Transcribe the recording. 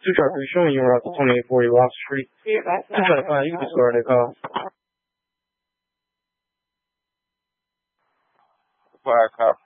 Two truck, are you showing you were out to 2840 Lock Street? Yeah, that's You can just go ahead and call. Fire cop